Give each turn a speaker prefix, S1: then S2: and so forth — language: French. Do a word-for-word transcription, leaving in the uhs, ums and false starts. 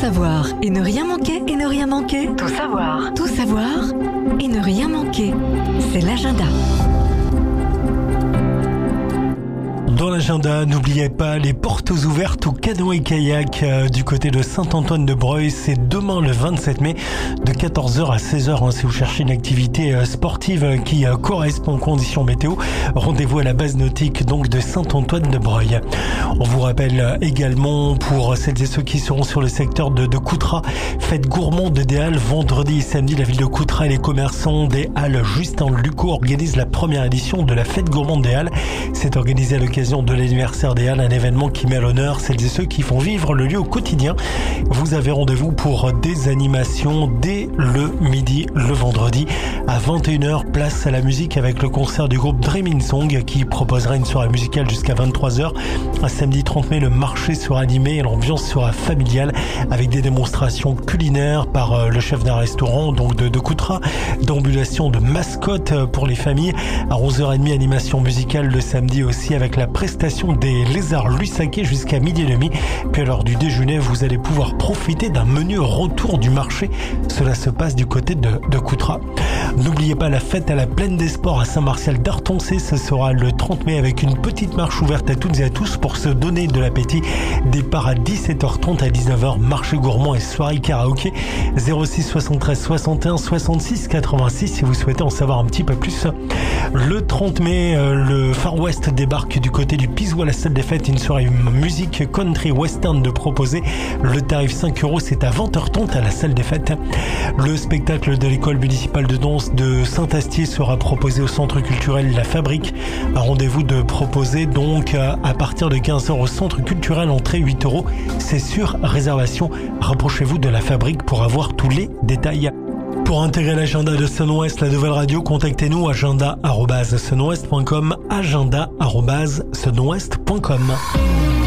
S1: savoir et ne rien manquer, et ne rien manquer.
S2: Tout savoir.
S1: Tout savoir et ne rien manquer. C'est l'agenda.
S3: Dans l'agenda, n'oubliez pas les portes ouvertes au canoë-kayak euh, du côté de Saint-Antoine-de-Breuil. C'est demain le vingt-sept mai de quatorze heures à seize heures. Hein, si vous cherchez une activité euh, sportive euh, qui euh, correspond aux conditions météo, rendez-vous à la base nautique donc de Saint-Antoine-de-Breuil. On vous rappelle euh, également pour celles et ceux qui seront sur le secteur de, de Coutras, fête gourmande des Halles vendredi et samedi. La ville de Coutras et les commerçants des Halles Justin Lucot organisent la première édition de la fête gourmande des Halles. C'est organisé à l'occasion de l'anniversaire des Halles, un événement qui met à l'honneur celles et ceux qui font vivre le lieu au quotidien. Vous avez rendez-vous pour des animations dès le midi, le vendredi à vingt et une heures, place à la musique avec le concert du groupe Dreaming Song qui proposera une soirée musicale jusqu'à vingt-trois heures. Un samedi trente mai, le marché sera animé et l'ambiance sera familiale avec des démonstrations culinaires par le chef d'un restaurant donc de, de Coutras, d'ambulation de mascottes pour les familles. À onze heures trente, animation musicale le samedi aussi avec la prestation des lézards Lussaquet jusqu'à midi et demi. Puis à l'heure du déjeuner, vous allez pouvoir profiter d'un menu retour du marché. Cela se passe du côté de, de Coutras. N'oubliez pas la fête à la Plaine des Sports à Saint-Martial d'Artoncé. Ce sera le trente mai avec une petite marche ouverte à toutes et à tous pour se donner de l'appétit. Départ à dix-sept heures trente, à dix-neuf heures, marché gourmand et soirée karaoké. zéro six soixante-treize soixante et un soixante-six quatre-vingt-six si vous souhaitez en savoir un petit peu plus. Le trente mai, le Far West débarque du côté du Pisois, la salle des fêtes, une soirée musique country western de proposer. Le tarif cinq euros, c'est à vingt heures trente à la salle des fêtes. Le spectacle de l'école municipale de danse de Saint-Astier sera proposé au centre culturel La Fabrique. Un rendez-vous de proposer donc à partir de quinze heures au centre culturel, entrée huit euros. C'est sur réservation. Rapprochez-vous de La Fabrique pour avoir tous les détails. Pour intégrer l'agenda de Sun-Ouest, la nouvelle radio, contactez-nous agenda arobase sun ouest point com, agenda arobase sun ouest point com.